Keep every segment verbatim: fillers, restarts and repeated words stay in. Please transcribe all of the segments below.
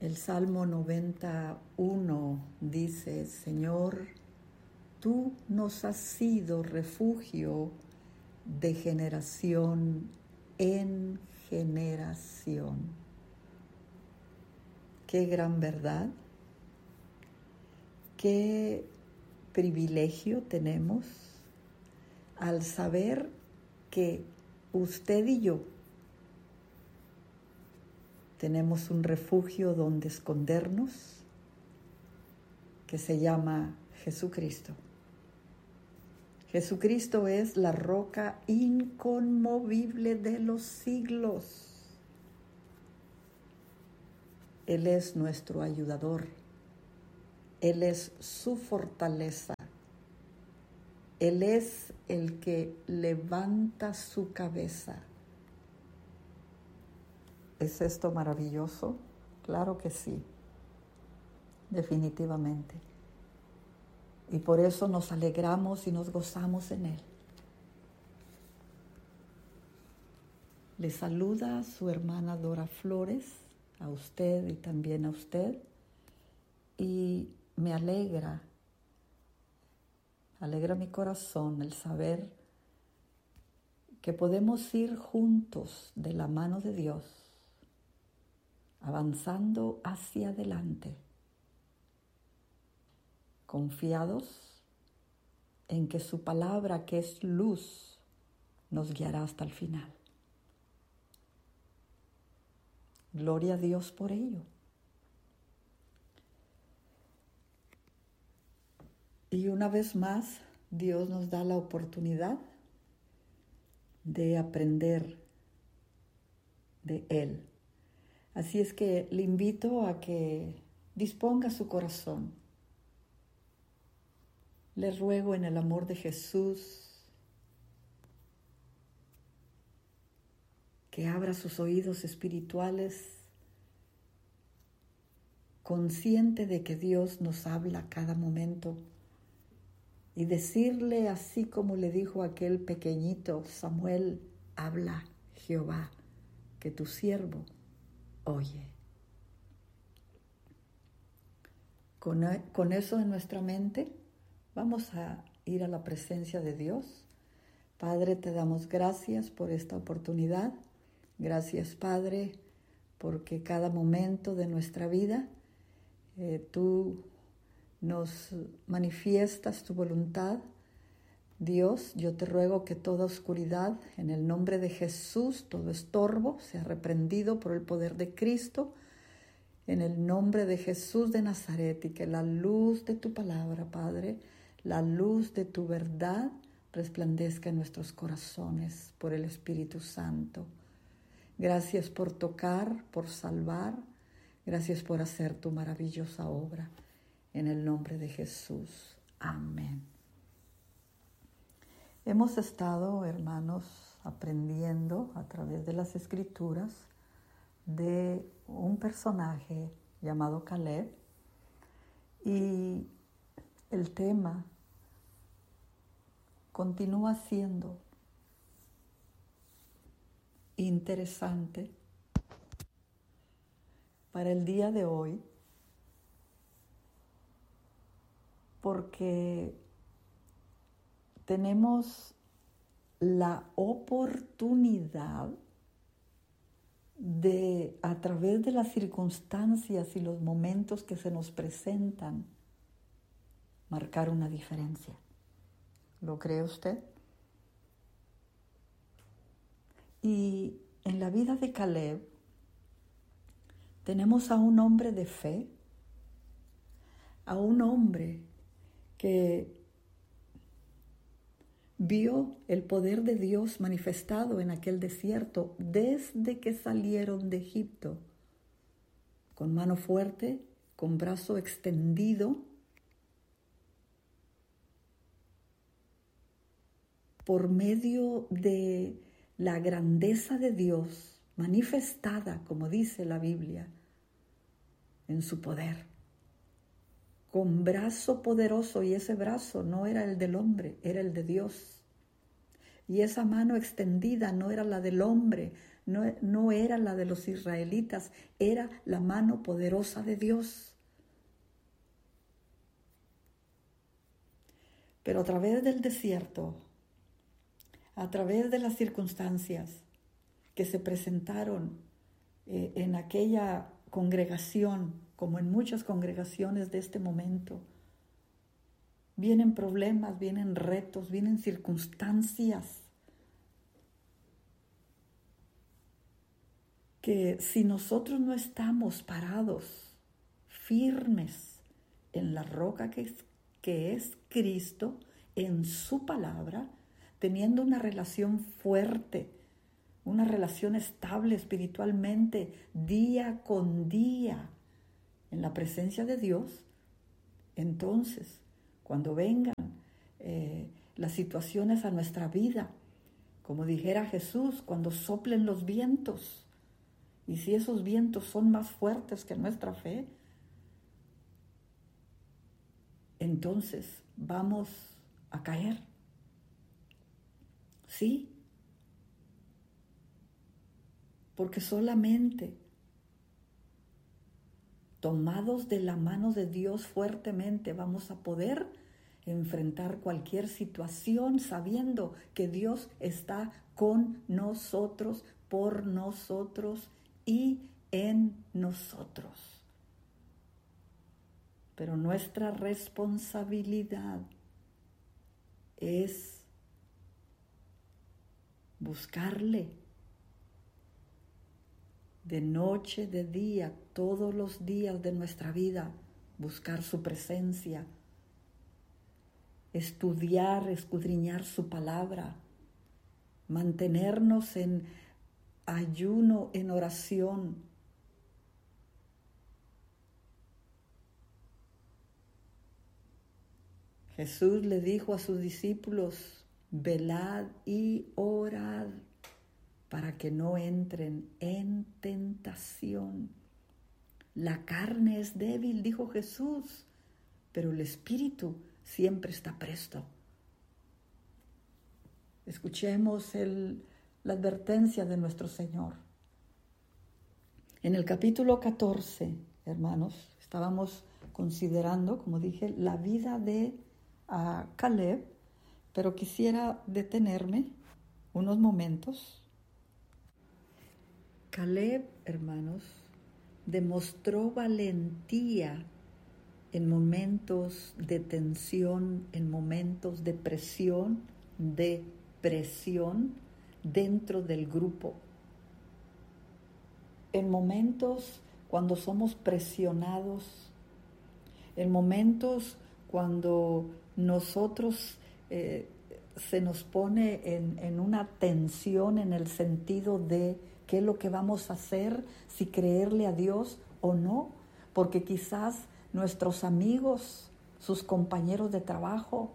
El Salmo noventa y uno dice: Señor, tú nos has sido refugio de generación en generación. Qué gran verdad, qué privilegio tenemos al saber que usted y yo tenemos un refugio donde escondernos que se llama Jesucristo. Jesucristo es la roca inconmovible de los siglos. Él es nuestro ayudador. Él es su fortaleza. Él es el que levanta su cabeza. ¿Es esto maravilloso? Claro que sí, definitivamente. Y por eso nos alegramos y nos gozamos en Él. Le saluda su hermana Dora Flores, a usted y también a usted. Y me alegra, alegra mi corazón el saber que podemos ir juntos de la mano de Dios, avanzando hacia adelante, confiados en que su palabra, que es luz, nos guiará hasta el final. Gloria a Dios por ello. Y una vez más, Dios nos da la oportunidad de aprender de Él. Así es que le invito a que disponga su corazón. Le ruego en el amor de Jesús que abra sus oídos espirituales, consciente de que Dios nos habla a cada momento, y decirle así como le dijo aquel pequeñito Samuel: habla, Jehová, que tu siervo oye. Con, con eso en nuestra mente, vamos a ir a la presencia de Dios. Padre, te damos gracias por esta oportunidad. Gracias, Padre, porque cada momento de nuestra vida eh, tú nos manifiestas tu voluntad. Dios, yo te ruego que toda oscuridad, en el nombre de Jesús, todo estorbo, sea reprendido por el poder de Cristo, en el nombre de Jesús de Nazaret, y que la luz de tu palabra, Padre, la luz de tu verdad, resplandezca en nuestros corazones por el Espíritu Santo. Gracias por tocar, por salvar. Gracias por hacer tu maravillosa obra. En el nombre de Jesús. Amén. Hemos estado, hermanos, aprendiendo a través de las Escrituras de un personaje llamado Caleb, y el tema continúa siendo interesante para el día de hoy, porque tenemos la oportunidad de, a través de las circunstancias y los momentos que se nos presentan, marcar una diferencia. ¿Lo cree usted? Y en la vida de Caleb tenemos a un hombre de fe, a un hombre que vio el poder de Dios manifestado en aquel desierto desde que salieron de Egipto, con mano fuerte, con brazo extendido, por medio de la grandeza de Dios manifestada, como dice la Biblia, en su poder, con brazo poderoso, y ese brazo no era el del hombre, era el de Dios. Y esa mano extendida no era la del hombre, no, no era la de los israelitas, era la mano poderosa de Dios. Pero a través del desierto, a través de las circunstancias que se presentaron eh, en aquella congregación, como en muchas congregaciones de este momento, vienen problemas, vienen retos, vienen circunstancias que si nosotros no estamos parados, firmes en la roca que es, que es Cristo, en su palabra, teniendo una relación fuerte, una relación estable espiritualmente, día con día, en la presencia de Dios, entonces, cuando vengan eh, las situaciones a nuestra vida, como dijera Jesús, cuando soplen los vientos, y si esos vientos son más fuertes que nuestra fe, entonces vamos a caer. Sí, porque solamente tomados de la mano de Dios fuertemente vamos a poder enfrentar cualquier situación sabiendo que Dios está con nosotros, por nosotros y en nosotros. Pero nuestra responsabilidad es buscarle de noche, de día, todos los días de nuestra vida, buscar su presencia, estudiar, escudriñar su palabra, mantenernos en ayuno, en oración. Jesús le dijo a sus discípulos, velad y orad para que no entren en tentación. La carne es débil, dijo Jesús, pero el espíritu siempre está presto. Escuchemos el, la advertencia de nuestro Señor. En el capítulo catorce, hermanos, estábamos considerando, como dije, la vida de uh, Caleb, pero quisiera detenerme unos momentos. Caleb, hermanos, demostró valentía en momentos de tensión, en momentos de presión, de presión dentro del grupo. En momentos cuando somos presionados, en momentos cuando nosotros eh, se nos pone en, en una tensión en el sentido de qué es lo que vamos a hacer, si creerle a Dios o no, porque quizás nuestros amigos, sus compañeros de trabajo,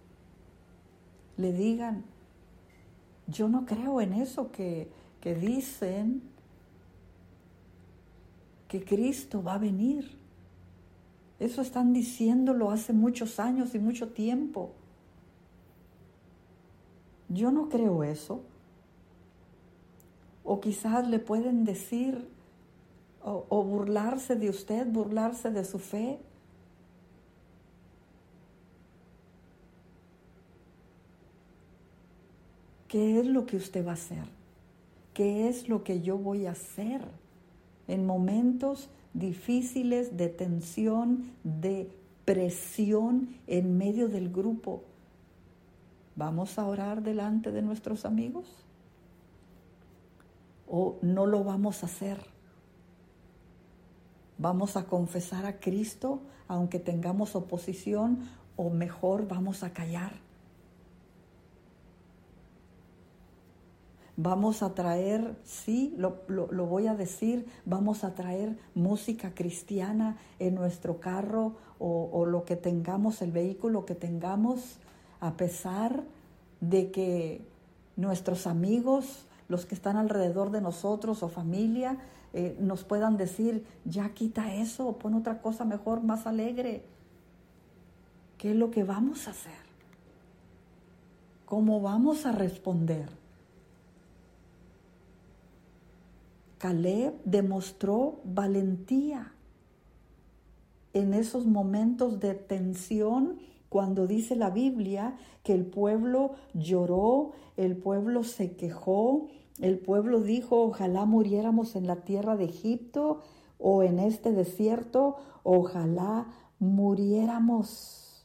le digan, yo no creo en eso que, que dicen que Cristo va a venir. Eso están diciéndolo hace muchos años y mucho tiempo. Yo no creo eso. O quizás le pueden decir o, o burlarse de usted, burlarse de su fe. ¿Qué es lo que usted va a hacer? ¿Qué es lo que yo voy a hacer en momentos difíciles de tensión, de presión en medio del grupo? ¿Vamos a orar delante de nuestros amigos? ¿O no lo vamos a hacer? ¿Vamos a confesar a Cristo aunque tengamos oposición o mejor vamos a callar? Vamos a traer, sí, lo, lo, lo voy a decir, vamos a traer música cristiana en nuestro carro o, o lo que tengamos, el vehículo que tengamos, a pesar de que nuestros amigos, los que están alrededor de nosotros o familia, eh, nos puedan decir, ya quita eso o pon otra cosa mejor, más alegre. ¿Qué es lo que vamos a hacer? ¿Cómo vamos a responder? Caleb demostró valentía en esos momentos de tensión, cuando dice la Biblia que el pueblo lloró, el pueblo se quejó, el pueblo dijo, ojalá muriéramos en la tierra de Egipto o en este desierto, ojalá muriéramos.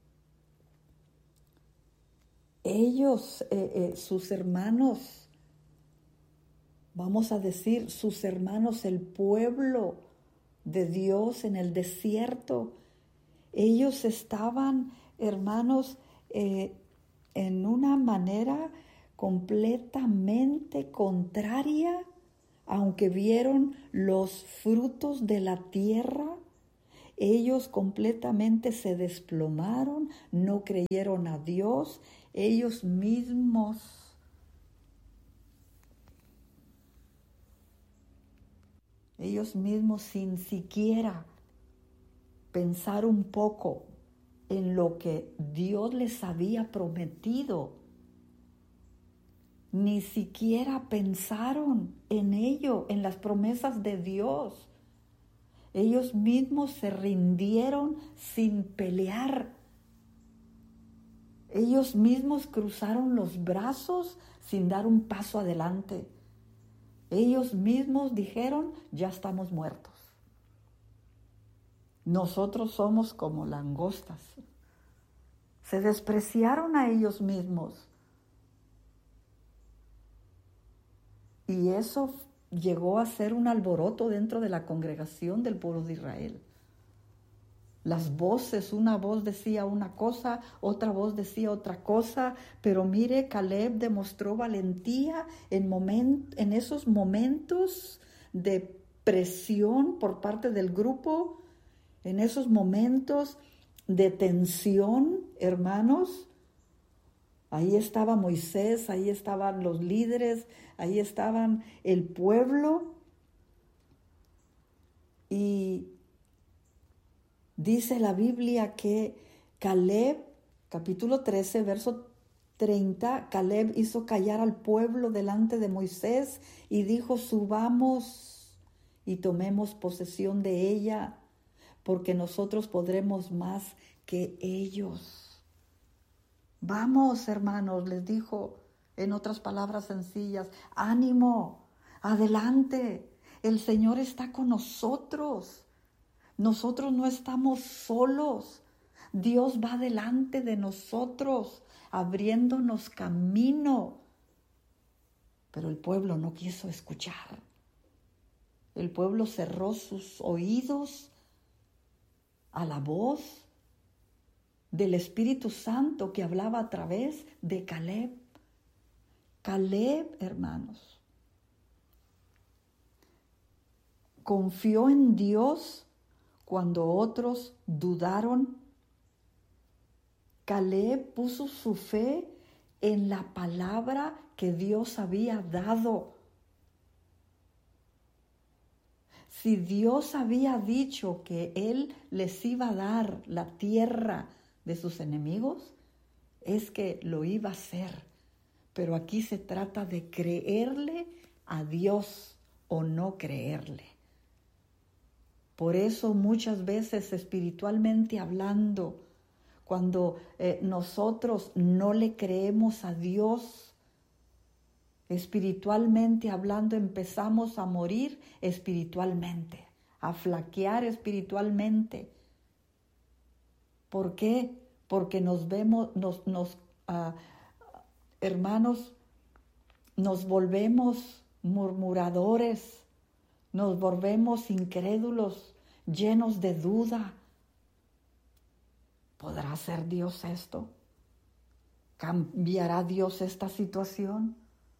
Ellos, eh, eh, sus hermanos, vamos a decir, sus hermanos, el pueblo de Dios en el desierto, ellos estaban, hermanos, eh, en una manera completamente contraria, aunque vieron los frutos de la tierra, ellos completamente se desplomaron, no creyeron a Dios, ellos mismos ellos mismos sin siquiera pensar un poco en lo que Dios les había prometido, ni siquiera pensaron en ello, en las promesas de Dios. Ellos mismos se rindieron sin pelear. Ellos mismos cruzaron los brazos sin dar un paso adelante. Ellos mismos dijeron, ya estamos muertos. Nosotros somos como langostas. Se despreciaron a ellos mismos. Y eso llegó a ser un alboroto dentro de la congregación del pueblo de Israel. Las voces, una voz decía una cosa, otra voz decía otra cosa, pero mire, Caleb demostró valentía en, moment, en esos momentos de presión por parte del grupo, en esos momentos de tensión, hermanos. Ahí estaba Moisés, ahí estaban los líderes, ahí estaban el pueblo. Y dice la Biblia que Caleb, capítulo trece, verso treinta, Caleb hizo callar al pueblo delante de Moisés y dijo, subamos y tomemos posesión de ella, porque nosotros podremos más que ellos. Vamos, hermanos, les dijo en otras palabras sencillas, ánimo, adelante, el Señor está con nosotros. Nosotros no estamos solos. Dios va delante de nosotros, abriéndonos camino. Pero el pueblo no quiso escuchar. El pueblo cerró sus oídos a la voz del Espíritu Santo que hablaba a través de Caleb. Caleb, hermanos, confió en Dios cuando otros dudaron. Caleb puso su fe en la palabra que Dios había dado. Si Dios había dicho que Él les iba a dar la tierra de sus enemigos, es que lo iba a hacer. Pero aquí se trata de creerle a Dios o no creerle. Por eso muchas veces espiritualmente hablando, cuando eh, nosotros no le creemos a Dios, espiritualmente hablando empezamos a morir espiritualmente, a flaquear espiritualmente. ¿Por qué? Porque nos vemos, nos, nos uh, hermanos, nos volvemos murmuradores, nos volvemos incrédulos, llenos de duda. ¿Podrá hacer Dios esto? ¿Cambiará Dios esta situación?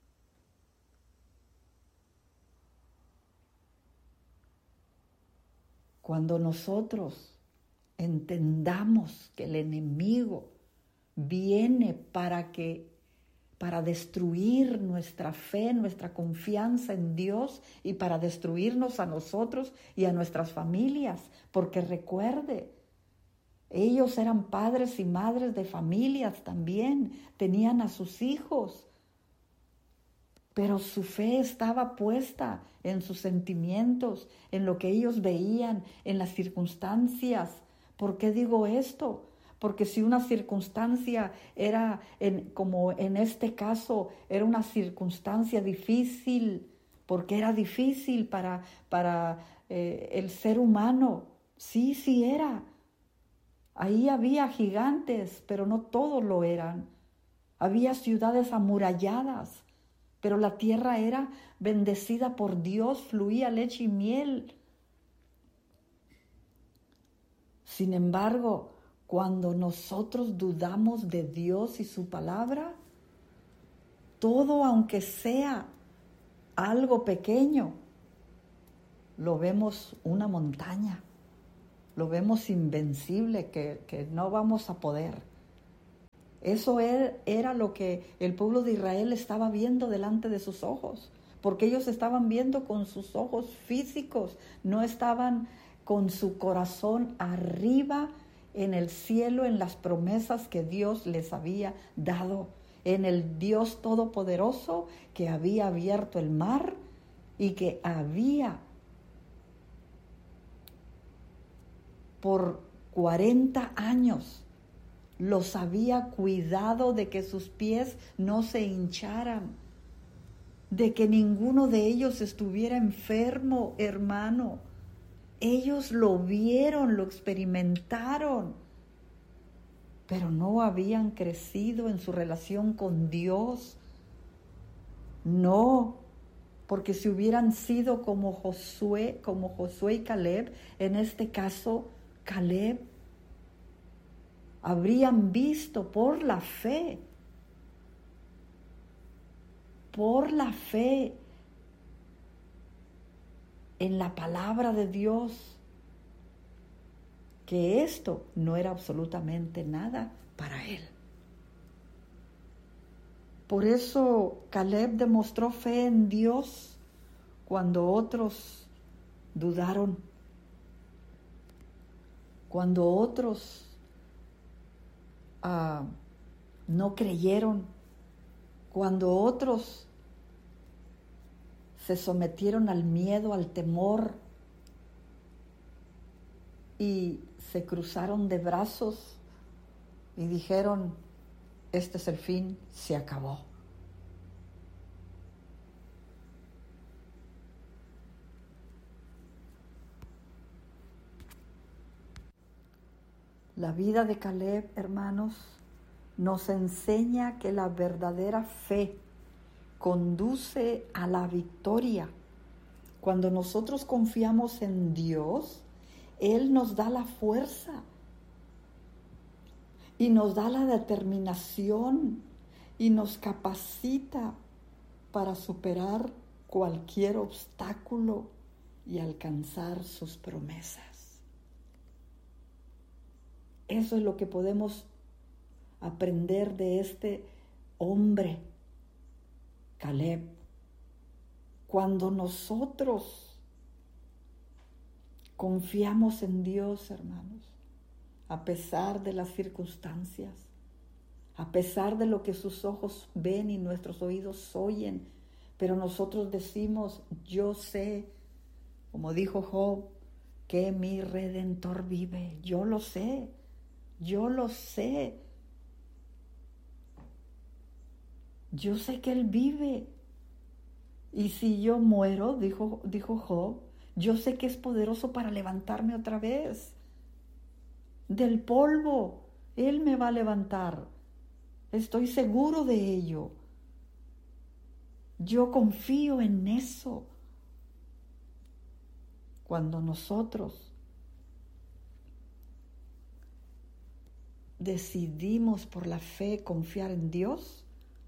Cuando nosotros entendamos que el enemigo viene para que para destruir nuestra fe, nuestra confianza en Dios y para destruirnos a nosotros y a nuestras familias, porque recuerde, ellos eran padres y madres de familias también, tenían a sus hijos, pero su fe estaba puesta en sus sentimientos, en lo que ellos veían, en las circunstancias. ¿Por qué digo esto? Porque si una circunstancia era, en, como en este caso, era una circunstancia difícil, porque era difícil para, para eh, el ser humano. Sí, sí era. Ahí había gigantes, pero no todos lo eran. Había ciudades amuralladas, pero la tierra era bendecida por Dios, fluía leche y miel. Sin embargo, cuando nosotros dudamos de Dios y su palabra, todo, aunque sea algo pequeño, lo vemos una montaña, lo vemos invencible, que, que no vamos a poder. Eso era lo que el pueblo de Israel estaba viendo delante de sus ojos, porque ellos estaban viendo con sus ojos físicos, no estaban con su corazón arriba en el cielo, en las promesas que Dios les había dado, en el Dios Todopoderoso que había abierto el mar y que había por cuarenta años los había cuidado de que sus pies no se hincharan, de que ninguno de ellos estuviera enfermo, hermano. Ellos lo vieron, lo experimentaron, pero no habían crecido en su relación con Dios. No, porque si hubieran sido como Josué, como Josué y Caleb, en este caso, Caleb, habrían visto por la fe, por la fe en la palabra de Dios, que esto no era absolutamente nada para él. Por eso Caleb demostró fe en Dios cuando otros dudaron, cuando otros Uh, no creyeron, cuando otros se sometieron al miedo, al temor y se cruzaron de brazos y dijeron, este es el fin, se acabó. La vida de Caleb, hermanos, nos enseña que la verdadera fe conduce a la victoria. Cuando nosotros confiamos en Dios, Él nos da la fuerza y nos da la determinación y nos capacita para superar cualquier obstáculo y alcanzar sus promesas. Eso es lo que podemos aprender de este hombre, Caleb. Cuando nosotros confiamos en Dios, hermanos, a pesar de las circunstancias, a pesar de lo que sus ojos ven y nuestros oídos oyen, pero nosotros decimos, yo sé, como dijo Job, que mi Redentor vive. Yo lo sé. Yo lo sé. Yo sé que Él vive. Y si yo muero, dijo, dijo Job, yo sé que es poderoso para levantarme otra vez. Del polvo, Él me va a levantar. Estoy seguro de ello. Yo confío en eso. Cuando nosotros decidimos por la fe confiar en Dios,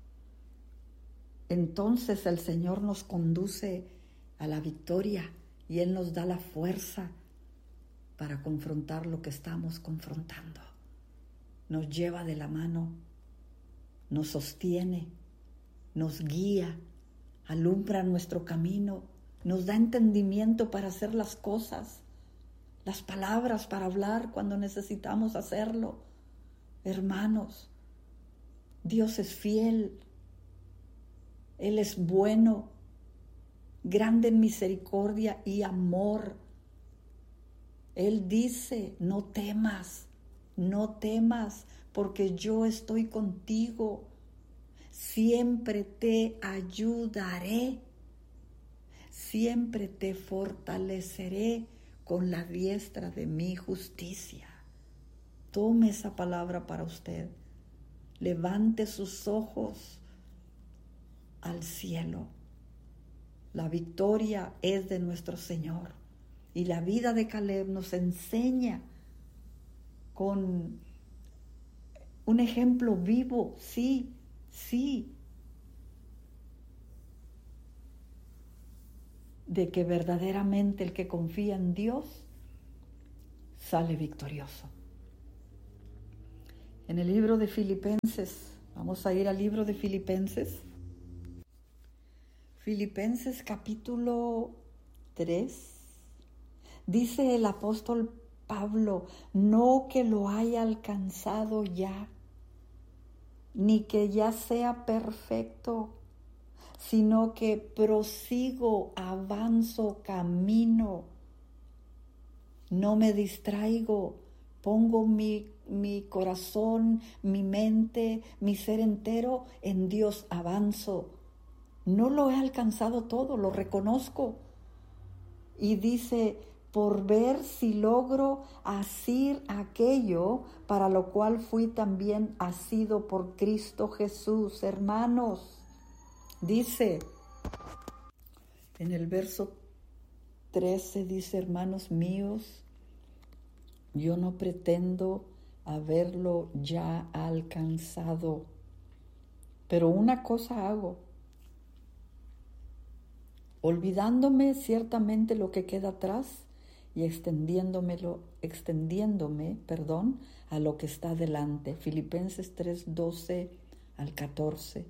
entonces el Señor nos conduce a la victoria y Él nos da la fuerza para confrontar lo que estamos confrontando. Nos lleva de la mano, nos sostiene, nos guía, alumbra nuestro camino, nos da entendimiento para hacer las cosas, las palabras para hablar cuando necesitamos hacerlo. Hermanos, Dios es fiel. Él es bueno, grande en misericordia y amor. Él dice, no temas, no temas, porque yo estoy contigo. Siempre te ayudaré, siempre te fortaleceré con la diestra de mi justicia. Tome esa palabra para usted. Levante sus ojos al cielo. La victoria es de nuestro Señor. Y la vida de Caleb nos enseña con un ejemplo vivo, sí, sí, de que verdaderamente el que confía en Dios sale victorioso. En el libro de Filipenses, vamos a ir al libro de Filipenses. Filipenses capítulo tres, dice el apóstol Pablo, no que lo haya alcanzado ya, ni que ya sea perfecto, sino que prosigo, avanzo, camino, no me distraigo, pongo mi, mi corazón, mi mente, mi ser entero en Dios, avanzo. No lo he alcanzado todo, lo reconozco. Y dice, por ver si logro asir aquello para lo cual fui también asido por Cristo Jesús. Hermanos, dice en el verso trece, dice, hermanos míos, yo no pretendo haberlo ya alcanzado, pero una cosa hago, olvidándome ciertamente lo que queda atrás y extendiéndomelo, extendiéndome, perdón, a lo que está delante. Filipenses tres, doce al catorce.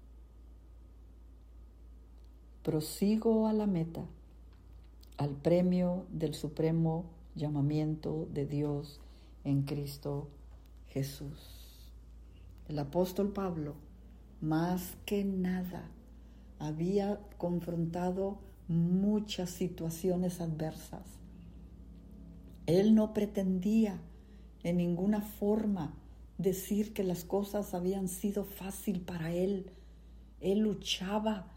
Prosigo a la meta, al premio del supremo llamamiento de Dios en Cristo Jesús. El apóstol Pablo, más que nada, había confrontado muchas situaciones adversas. Él no pretendía en ninguna forma decir que las cosas habían sido fácil para él. Él luchaba.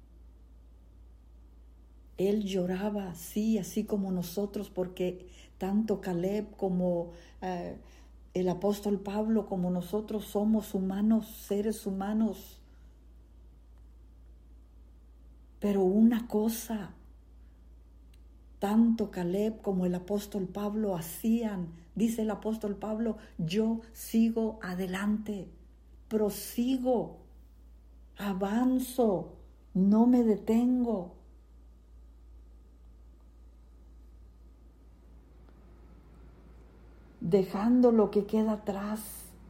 Él lloraba, sí, así como nosotros, porque tanto Caleb como eh, el apóstol Pablo, como nosotros somos humanos, seres humanos. Pero una cosa, tanto Caleb como el apóstol Pablo hacían, dice el apóstol Pablo, yo sigo adelante, prosigo, avanzo, no me detengo. Dejando lo que queda atrás.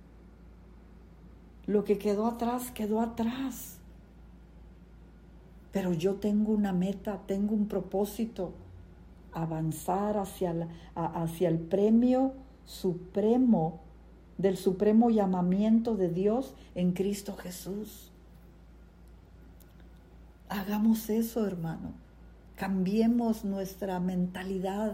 Lo que quedó atrás, quedó atrás. Pero yo tengo una meta, tengo un propósito, avanzar hacia, la, a, hacia el premio supremo, del supremo llamamiento de Dios en Cristo Jesús. Hagamos eso, hermano. Cambiemos nuestra mentalidad.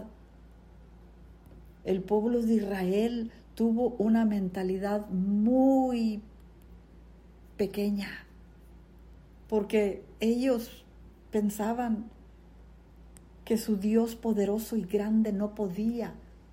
El pueblo de Israel tuvo una mentalidad muy pequeña, porque ellos pensaban que su Dios poderoso y grande no podía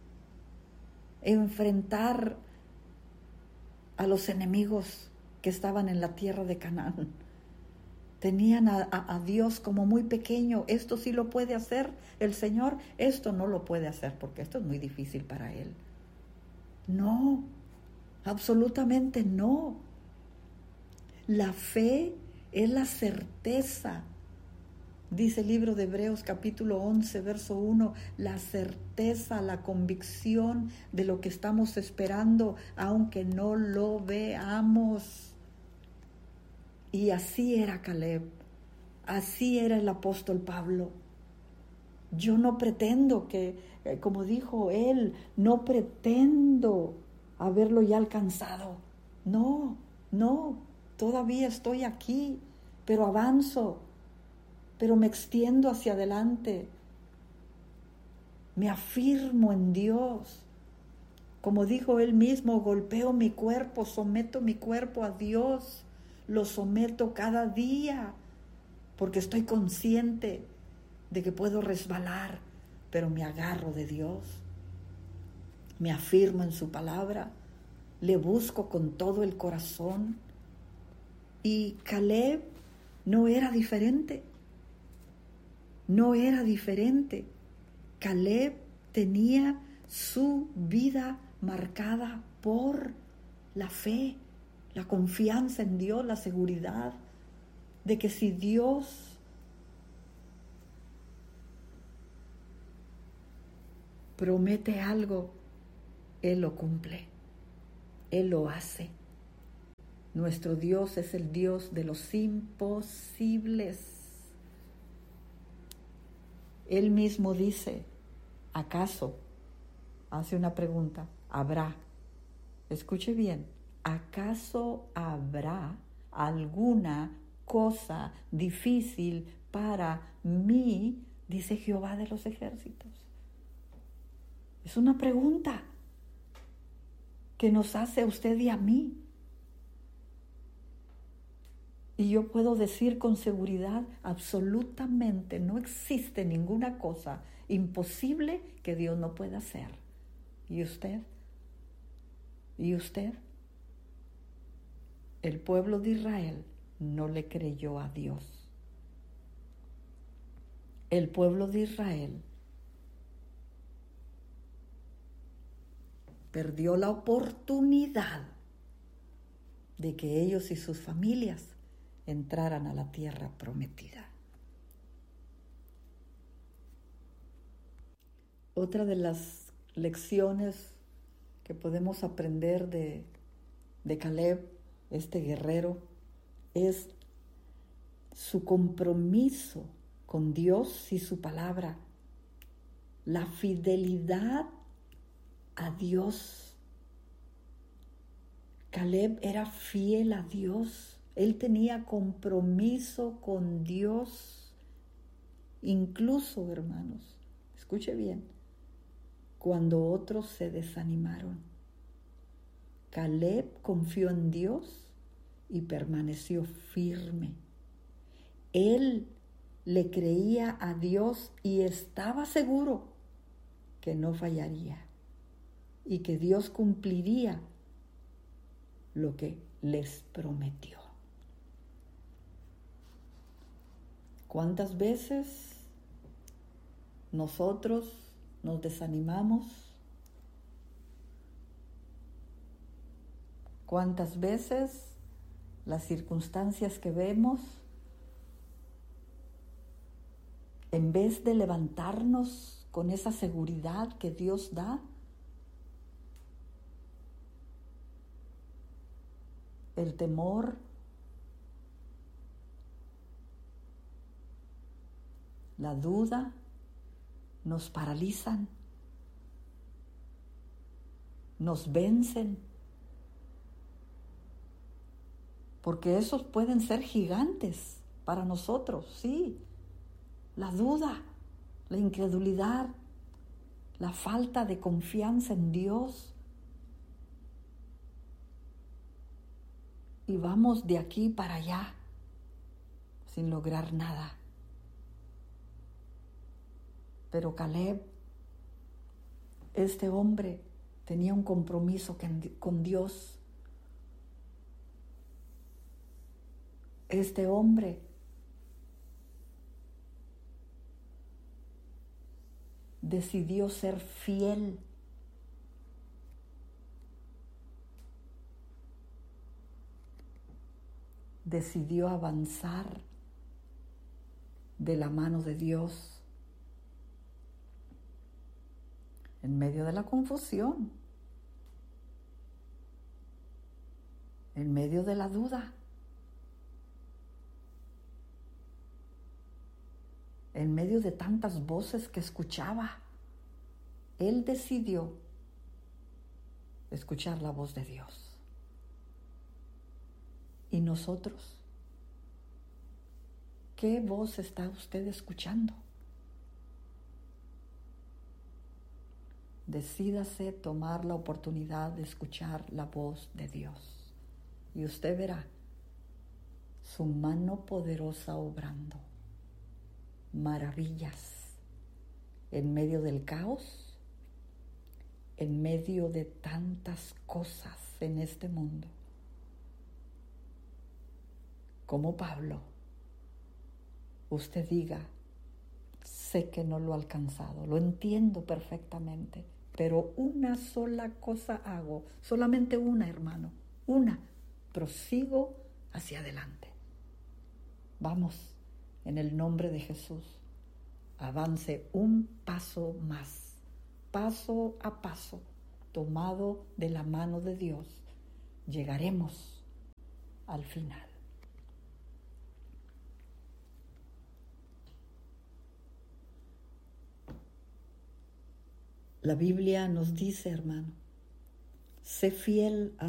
enfrentar a los enemigos que estaban en la tierra de Canaán. Tenían a, a, a Dios como muy pequeño. Esto sí lo puede hacer el Señor, esto no lo puede hacer porque esto es muy difícil para Él. No, absolutamente no. La fe es la certeza. Dice el libro de Hebreos capítulo once, verso uno, la certeza, la convicción de lo que estamos esperando, aunque no lo veamos. Y así era Caleb, así era el apóstol Pablo. Yo no pretendo que, como dijo él, no pretendo haberlo ya alcanzado. No, no, todavía estoy aquí. pero avanzo, pero me extiendo hacia adelante. Me afirmo en Dios. Como dijo él mismo, golpeo mi cuerpo, someto mi cuerpo a Dios, lo someto cada día, porque estoy consciente de que puedo resbalar, pero me agarro de Dios, me afirmo en su palabra, le busco con todo el corazón. Y Caleb no era diferente, no era diferente. Caleb tenía su vida marcada por la fe, la confianza en Dios, la seguridad de que si Dios promete algo, Él lo cumple, Él lo hace. Nuestro Dios es el Dios de los imposibles. Él mismo dice, ¿acaso? Hace una pregunta, ¿habrá? Escuche bien, ¿acaso habrá alguna cosa difícil para mí? Dice Jehová de los ejércitos. Es una pregunta que nos hace a usted y a mí. Y yo puedo decir con seguridad, absolutamente no existe ninguna cosa imposible que Dios no pueda hacer. ¿Y usted? ¿Y usted? El pueblo de Israel no le creyó a Dios. El pueblo de Israel perdió la oportunidad de que ellos y sus familias entraran a la tierra prometida. Otra de las lecciones que podemos aprender de, de Caleb, este guerrero, es su compromiso con Dios y su palabra, la fidelidad a Dios. Caleb era fiel a Dios. Él tenía compromiso con Dios. Incluso, hermanos, escuche bien, cuando otros se desanimaron, Caleb confió en Dios y permaneció firme. Él le creía a Dios y estaba seguro que no fallaría y que Dios cumpliría lo que les prometió. ¿Cuántas veces nosotros nos desanimamos? ¿Cuántas veces las circunstancias que vemos, en vez de levantarnos con esa seguridad que Dios da, el temor, la duda, nos paralizan, nos vencen? Porque esos pueden ser gigantes para nosotros, sí. La duda, la incredulidad, la falta de confianza en Dios. Y vamos de aquí para allá sin lograr nada. Pero Caleb, este hombre, tenía un compromiso con Dios. Este hombre decidió ser fiel. Decidió avanzar de la mano de Dios en medio de la confusión, en medio de la duda, en medio de tantas voces que escuchaba. Él decidió escuchar la voz de Dios. ¿Y nosotros? ¿Qué voz está usted escuchando? Decídase tomar la oportunidad de escuchar la voz de Dios y usted verá su mano poderosa obrando maravillas en medio del caos, en medio de tantas cosas en este mundo. Como Pablo, usted diga, sé que no lo he alcanzado, lo entiendo perfectamente, pero una sola cosa hago, solamente una, hermano, una, prosigo hacia adelante. Vamos, en el nombre de Jesús, avance un paso más, paso a paso, tomado de la mano de Dios, llegaremos al final. La Biblia nos dice, hermano, sé fiel a